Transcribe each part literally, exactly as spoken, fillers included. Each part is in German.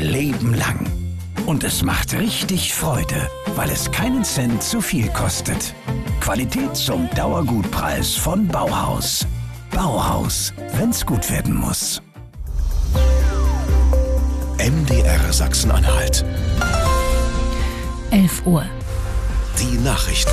Leben lang. Und es macht richtig Freude, weil es keinen Cent zu viel kostet. Qualität zum Dauergutpreis von Bauhaus. Bauhaus, wenn's gut werden muss. M D R Sachsen-Anhalt. elf Uhr. Die Nachrichten.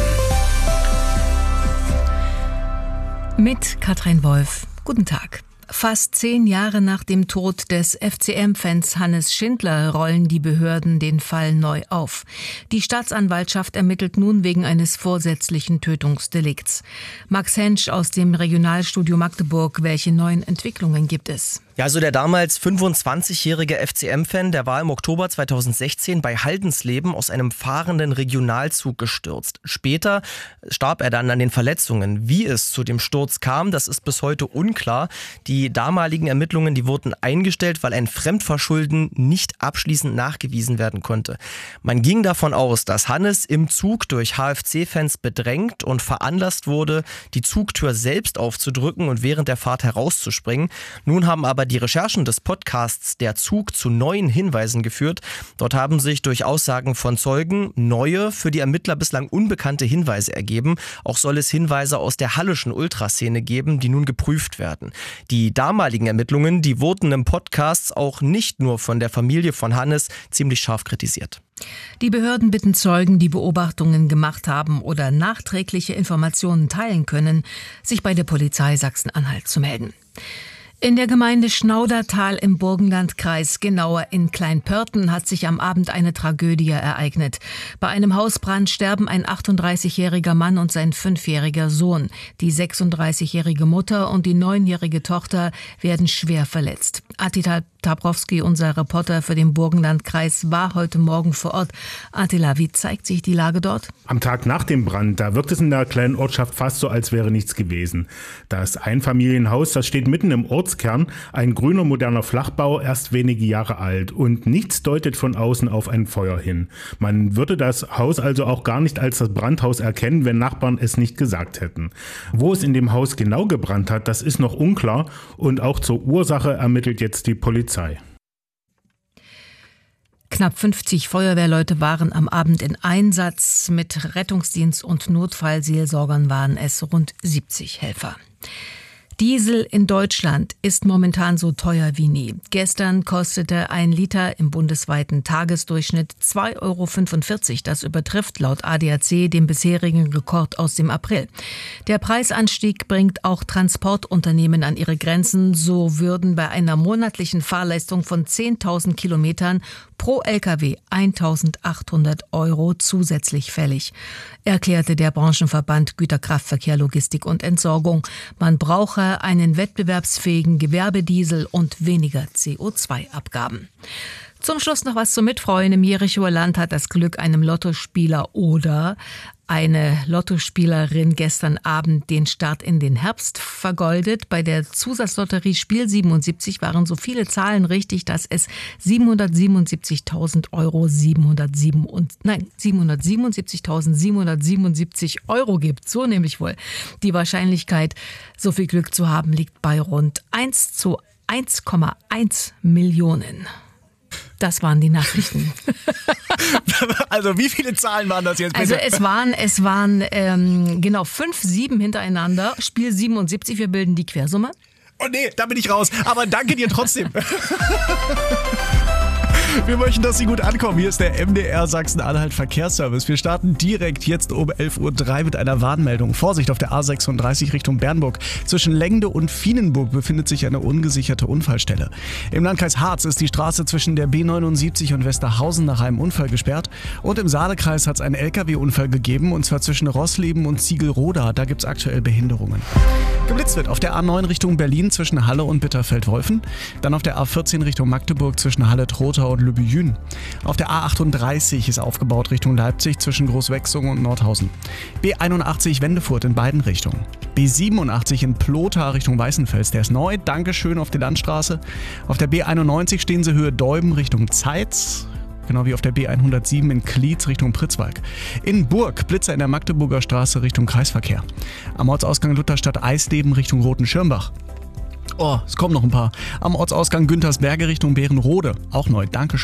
Mit Katrin Wolf. Guten Tag. Fast zehn Jahre nach dem Tod des F C M-Fans Hannes Schindler rollen die Behörden den Fall neu auf. Die Staatsanwaltschaft ermittelt nun wegen eines vorsätzlichen Tötungsdelikts. Max Hensch aus dem Regionalstudio Magdeburg. Welche neuen Entwicklungen gibt es? Ja, also der damals fünfundzwanzigjährige F C M-Fan, der war im Oktober zweitausendsechzehn bei Haldensleben aus einem fahrenden Regionalzug gestürzt. Später starb er dann an den Verletzungen. Wie es zu dem Sturz kam, das ist bis heute unklar. Die damaligen Ermittlungen, die wurden eingestellt, weil ein Fremdverschulden nicht abschließend nachgewiesen werden konnte. Man ging davon aus, dass Hannes im Zug durch H F C-Fans bedrängt und veranlasst wurde, die Zugtür selbst aufzudrücken und während der Fahrt herauszuspringen. Nun haben aber die Recherchen des Podcasts Der Zug zu neuen Hinweisen geführt. Dort haben sich durch Aussagen von Zeugen neue, für die Ermittler bislang unbekannte Hinweise ergeben. Auch soll es Hinweise aus der hallischen Ultraszene geben, die nun geprüft werden. Die damaligen Ermittlungen, die wurden im Podcast auch nicht nur von der Familie von Hannes ziemlich scharf kritisiert. Die Behörden bitten Zeugen, die Beobachtungen gemacht haben oder nachträgliche Informationen teilen können, sich bei der Polizei Sachsen-Anhalt zu melden. In der Gemeinde Schnaudertal im Burgenlandkreis, genauer in Kleinpörten, hat sich am Abend eine Tragödie ereignet. Bei einem Hausbrand sterben ein achtunddreißigjähriger Mann und sein fünfjähriger Sohn. Die sechsunddreißigjährige Mutter und die neunjährige Tochter werden schwer verletzt. Attila Tabrowski, unser Reporter für den Burgenlandkreis, war heute Morgen vor Ort. Attila, wie zeigt sich die Lage dort? Am Tag nach dem Brand, da wirkt es in der kleinen Ortschaft fast so, als wäre nichts gewesen. Das Einfamilienhaus, das steht mitten im Ortskern, ein grüner, moderner Flachbau, erst wenige Jahre alt. Und nichts deutet von außen auf ein Feuer hin. Man würde das Haus also auch gar nicht als das Brandhaus erkennen, wenn Nachbarn es nicht gesagt hätten. Wo es in dem Haus genau gebrannt hat, das ist noch unklar. Und auch zur Ursache ermittelt jetzt die Polizei. Knapp fünfzig Feuerwehrleute waren am Abend in Einsatz. Mit Rettungsdienst und Notfallseelsorgern waren es rund siebzig Helfer. Diesel in Deutschland ist momentan so teuer wie nie. Gestern kostete ein Liter im bundesweiten Tagesdurchschnitt zwei Euro fünfundvierzig. Das übertrifft laut A D A C den bisherigen Rekord aus dem April. Der Preisanstieg bringt auch Transportunternehmen an ihre Grenzen. So würden bei einer monatlichen Fahrleistung von zehntausend Kilometern pro L K W eintausendachthundert Euro zusätzlich fällig, erklärte der Branchenverband Güterkraftverkehr, Logistik und Entsorgung. Man brauche einen wettbewerbsfähigen Gewerbediesel und weniger C O zwei Abgaben. Zum Schluss noch was zum Mitfreuen. Im Jerichower Land hat das Glück einem Lottospieler oder eine Lottospielerin gestern Abend den Start in den Herbst vergoldet. Bei der Zusatzlotterie Spiel siebenundsiebzig waren so viele Zahlen richtig, dass es siebenhundertsiebenundsiebzigtausend Euro siebenhundertsieben und nein siebenhundertsiebenundsiebzigtausendsiebenhundertsiebenundsiebzig Euro gibt. So nämlich wohl. Die Wahrscheinlichkeit, so viel Glück zu haben, liegt bei rund eins zu eins Komma eins Millionen. Das waren die Nachrichten. Also wie viele Zahlen waren das jetzt bitte? Also es waren, es waren ähm, genau fünf, sieben hintereinander. Spiel siebenundsiebzig, wir bilden die Quersumme. Oh nee, da bin ich raus. Aber danke dir trotzdem. Wir möchten, dass Sie gut ankommen. Hier ist der M D R Sachsen-Anhalt Verkehrsservice. Wir starten direkt jetzt um elf Uhr drei mit einer Warnmeldung. Vorsicht auf der A sechsunddreißig Richtung Bernburg. Zwischen Lengde und Vienenburg befindet sich eine ungesicherte Unfallstelle. Im Landkreis Harz ist die Straße zwischen der B neunundsiebzig und Westerhausen nach einem Unfall gesperrt. Und im Saale-Kreis hat es einen L K W-Unfall gegeben, und zwar zwischen Rossleben und Ziegelroda. Da gibt es aktuell Behinderungen. Geblitzt wird auf der A neun Richtung Berlin zwischen Halle und Bitterfeld-Wolfen. Dann auf der A vierzehn Richtung Magdeburg zwischen Halle-Trotha und Lübejün. Auf der A achtunddreißig ist aufgebaut Richtung Leipzig zwischen Großwechsung und Nordhausen. B einundachtzig Wendefurt in beiden Richtungen. B siebenundachtzig in Plotha Richtung Weißenfels, der ist neu. Dankeschön auf die Landstraße. Auf der B einundneunzig stehen Sie Höhe Deuben Richtung Zeitz. Genau wie auf der B hundertsieben in Klietz Richtung Pritzwalk. In Burg Blitzer in der Magdeburger Straße Richtung Kreisverkehr. Am Ortsausgang Lutherstadt Eisleben Richtung Roten Schirmbach. Oh, es kommen noch ein paar. Am Ortsausgang Güntersberge Richtung Beerenrode. Auch neu. Dankeschön.